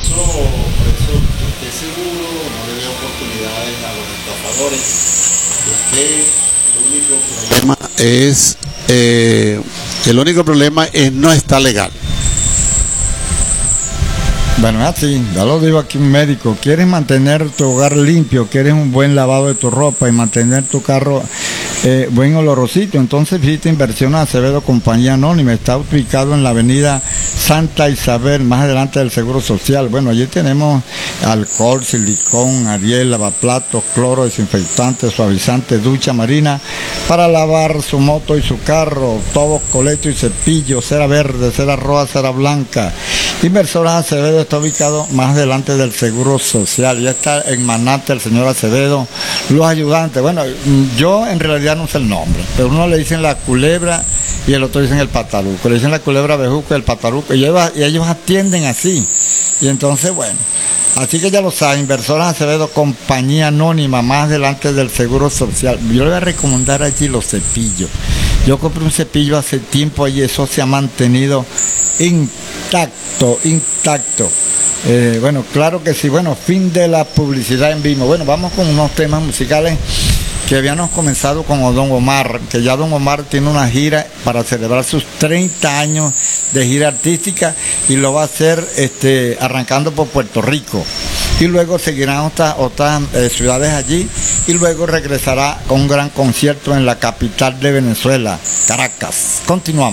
Por eso esté seguro, no le veo oportunidades a los estafadores. El único problema es no está legal. Bueno, es así, ya lo digo aquí un médico, quieres mantener tu hogar limpio, quieres un buen lavado de tu ropa y mantener tu carro buen olorosito, entonces visita Inversiones Acevedo Compañía Anónima, está ubicado en la avenida Santa Isabel, más adelante del Seguro Social. Bueno, allí tenemos alcohol, silicón, Ariel, lavaplatos, cloro, desinfectante, suavizante, ducha marina para lavar su moto y su carro, tobos, coleto y cepillo, cera verde, cera roja, cera blanca. Inversiones Acevedo está ubicado más adelante del Seguro Social, ya está en Manate el señor Acevedo, los ayudantes. Bueno, yo en realidad no sé el nombre, pero uno le dicen la culebra y el otro dicen el pataruco, le dicen la culebra bejuco y el pataruco, y ellos atienden así, y entonces bueno, así que ya lo saben, Inversiones Acevedo Compañía Anónima, más adelante del Seguro Social. Yo le voy a recomendar allí los cepillos. Yo compré un cepillo hace tiempo y eso se ha mantenido intacto. Bueno, claro que sí. Bueno, fin de la publicidad en vivo. Bueno, vamos con unos temas musicales que habíamos comenzado con Don Omar, que ya Don Omar tiene una gira para celebrar sus 30 años de gira artística y lo va a hacer arrancando por Puerto Rico. Y luego seguirán otras ciudades allí y luego regresará con un gran concierto en la capital de Venezuela, Caracas. Continuamos.